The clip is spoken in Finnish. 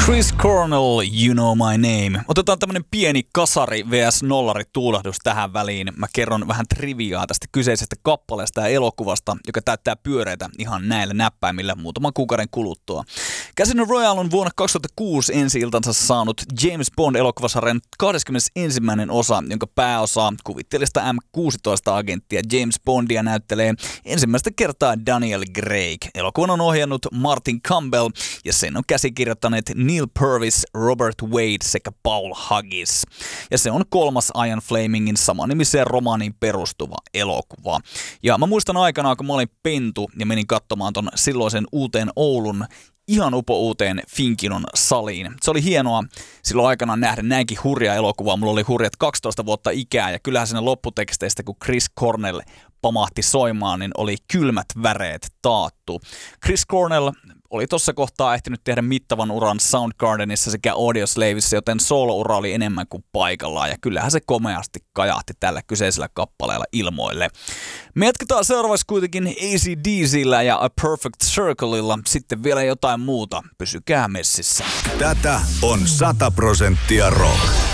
Chris Cornell, You Know My Name. Otetaan tämmönen pieni kasari vs. nollari tuulahdus tähän väliin. Mä kerron vähän triviaa tästä kyseisestä kappaleesta ja elokuvasta, joka täyttää pyöreitä ihan näillä näppäimillä muutaman kuukauden kuluttua. Casino Royale on vuonna 2006 ensi-iltansa saanut James Bond-elokuvasarjan 21. osa, jonka pääosaa kuvitteellista M16-agenttia James Bondia näyttelee ensimmäistä kertaa Daniel Craig. Elokuvan on ohjannut Martin Campbell ja sen on käsikirjoittaneet Neil Purvis, Robert Wade sekä Paul Haggis. Ja se on kolmas Ian Flemingin samanimiseen romaaniin perustuva elokuva. Ja mä muistan aikanaan, kun mä olin pentu ja menin katsomaan ton silloisen uuteen Oulun ihan upouuteen Finkinon saliin. Se oli hienoa silloin aikanaan nähdä näinkin hurja elokuva. Mulla oli hurjat 12 vuotta ikää ja kyllähän siinä lopputeksteistä, kun Chris Cornell pamahti soimaan, niin oli kylmät väreet taattu. Chris Cornell oli tuossa kohtaa ehtinyt tehdä mittavan uran Soundgardenissa sekä Audioslavissa, joten sooloura oli enemmän kuin paikallaan ja kyllähän se komeasti kajahti tällä kyseisellä kappaleella ilmoille. Me jatketaan seuraavaksi kuitenkin AC/DC:llä ja A Perfect Circleilla, sitten vielä jotain muuta. Pysykää messissä. Tätä on 100% rock.